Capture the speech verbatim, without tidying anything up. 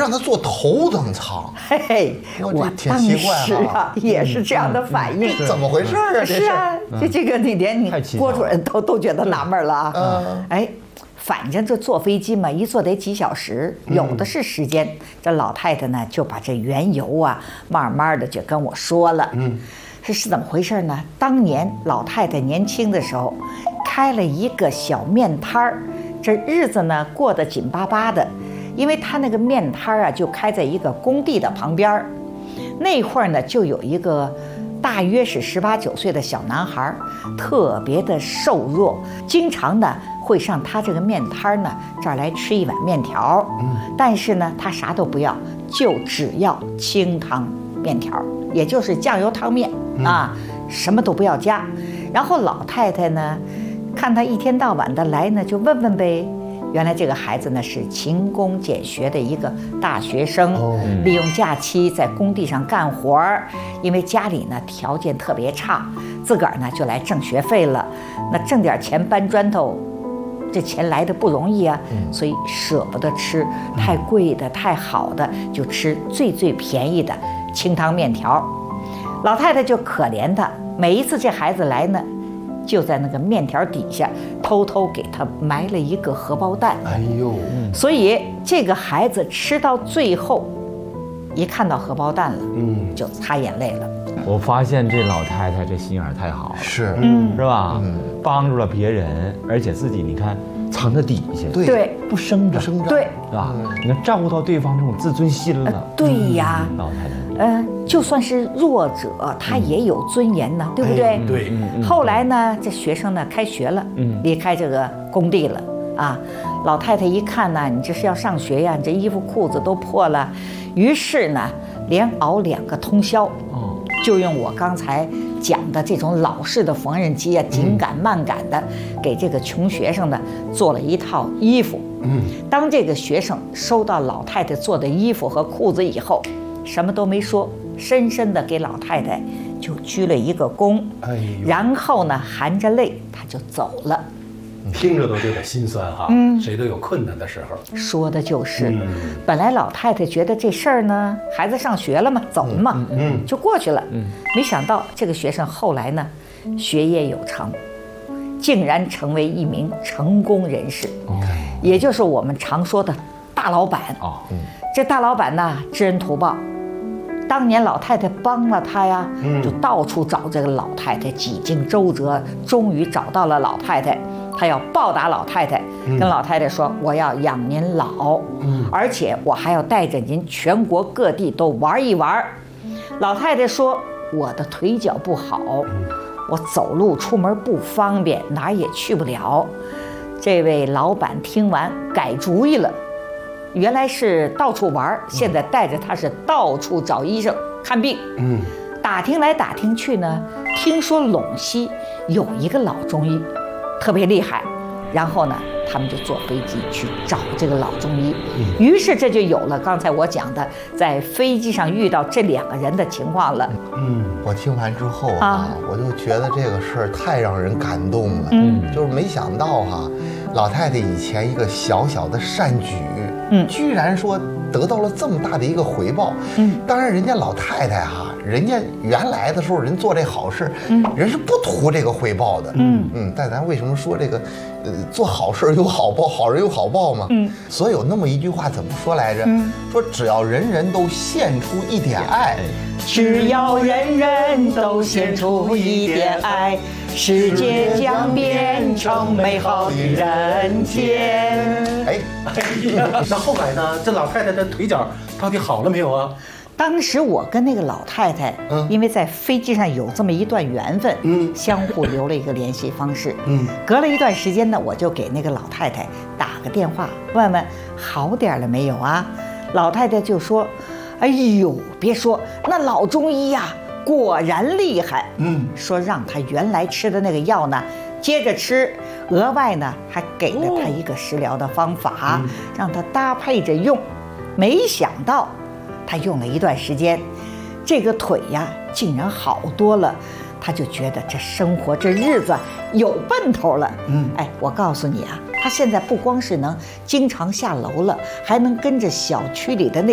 让他坐头等舱。 嘿嘿，我当时啊也是这样的反应， 怎么回事啊？ 是啊，就这个那连你郭主任都都觉得纳闷了啊。哎，反正这坐飞机嘛，一坐得几小时，有的是时间。这老太太呢就把这缘由啊，慢慢的就跟我说了。嗯。这是怎么回事呢？当年老太太年轻的时候，开了一个小面摊儿，这日子呢过得紧巴巴的，因为她那个面摊儿啊就开在一个工地的旁边儿。那会儿呢，就有一个大约是十八九岁的小男孩，特别的瘦弱，经常呢会上他这个面摊儿呢这儿来吃一碗面条，但是呢他啥都不要，就只要清汤面条，也就是酱油汤面啊，什么都不要加。然后老太太呢，看他一天到晚的来呢，就问问呗。原来这个孩子呢是勤工俭学的一个大学生，利用假期在工地上干活儿，因为家里呢条件特别差，自个儿呢就来挣学费了。那挣点钱搬砖头，这钱来的不容易啊，所以舍不得吃太贵的、太好的，就吃最最便宜的清汤面条。老太太就可怜他，每一次这孩子来呢，就在那个面条底下偷偷给他埋了一个荷包蛋。 哎呦， 所以这个孩子吃到最后，一看到荷包蛋了，嗯，就擦眼泪了。 我发现这老太太这心眼太好了， 是， 嗯，是吧？嗯，帮助了别人，而且自己你看藏在底下， 对， 不声张， 声张， 对， 是吧？你看照顾到对方这种自尊心了， 对呀， 老太太。 呃，就算是弱者，他也有尊严呢，对不对？ 对。 后来呢，这学生呢开学了，离开这个工地了啊。老太太一看呢，你这是要上学呀，你这衣服裤子都破了，于是呢，连熬两个通宵，就用我刚才讲的这种老式的缝纫机啊，紧赶慢赶的，给这个穷学生呢做了一套衣服。嗯，当这个学生收到老太太做的衣服和裤子以后，什么都没说，深深的给老太太就鞠了一个躬，哎，然后呢，含着泪他就走了。 听着都有点心酸哈，嗯，谁都有困难的时候。 说的就是，嗯、本来老太太觉得这事儿呢，孩子上学了嘛，走了嘛，嗯，嗯就过去了。嗯，没想到这个学生后来呢，学业有成，竟然成为一名成功人士，哦，也就是我们常说的大老板。哦，嗯。这大老板呢，知恩图报，当年老太太帮了他呀，就到处找这个老太太，几经周折，终于找到了老太太。他要报答老太太，跟老太太说：“我要养您老，而且我还要带着您全国各地都玩一玩。”老太太说：“我的腿脚不好，我走路出门不方便，哪儿也去不了。”这位老板听完改主意了。原来是到处玩，现在带着他是到处找医生看病。嗯，打听来打听去呢，听说陇西有一个老中医，特别厉害。然后呢，他们就坐飞机去找这个老中医。于是这就有了刚才我讲的，在飞机上遇到这两个人的情况了。 嗯，我听完之后啊，啊我就觉得这个事儿太让人感动了。嗯，就是没想到哈，老太太以前一个小小的善举。嗯，居然说得到了这么大的一个回报。嗯，当然人家老太太哈，人家原来的时候人做这好事，嗯，人是不图这个回报的。嗯嗯，但咱为什么说这个，呃，做好事有好报，好人有好报嘛？嗯，所以有那么一句话怎么说来着？嗯，说只要人人都献出一点爱， 只要人人都献出一点爱，世界将变成美好的人间。 哎，那后来呢？这老太太的腿脚到底好了没有啊？ 当时我跟那个老太太，嗯，因为在飞机上有这么一段缘分，嗯，相互留了一个联系方式，嗯，隔了一段时间呢，我就给那个老太太打个电话，问问好点了没有啊？老太太就说：“哎呦，别说，那老中医呀、啊，果然厉害，嗯，说让他原来吃的那个药呢，接着吃，额外呢还给了他一个食疗的方法，嗯、让他搭配着用。没想到。”他用了一段时间，这个腿呀竟然好多了，他就觉得这生活这日子有奔头了。嗯，哎，我告诉你啊，他现在不光是能经常下楼了，还能跟着小区里的那